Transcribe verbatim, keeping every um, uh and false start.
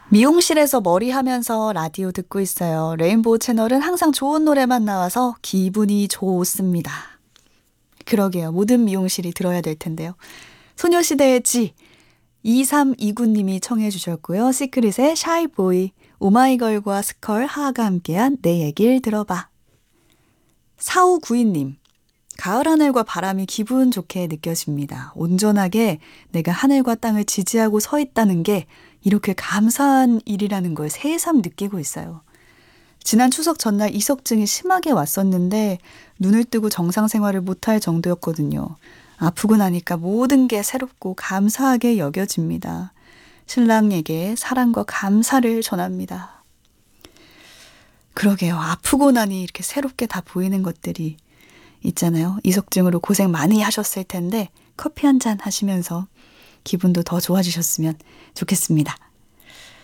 미용실에서 머리하면서 라디오 듣고 있어요. 레인보우 채널은 항상 좋은 노래만 나와서 기분이 좋습니다. 그러게요. 모든 미용실이 들어야 될 텐데요. 소녀시대의 지 이삼이구 님이 청해 주셨고요. 시크릿의 샤이보이, 오마이걸과 스컬, 하하가 함께한 내 얘길 들어봐. 사오구이 님, 가을 하늘과 바람이 기분 좋게 느껴집니다. 온전하게 내가 하늘과 땅을 지지하고 서 있다는 게 이렇게 감사한 일이라는 걸 새삼 느끼고 있어요. 지난 추석 전날 이석증이 심하게 왔었는데 눈을 뜨고 정상 생활을 못할 정도였거든요. 아프고 나니까 모든 게 새롭고 감사하게 여겨집니다. 신랑에게 사랑과 감사를 전합니다. 그러게요. 아프고 나니 이렇게 새롭게 다 보이는 것들이 있잖아요. 이석증으로 고생 많이 하셨을 텐데 커피 한 잔 하시면서 기분도 더 좋아지셨으면 좋겠습니다.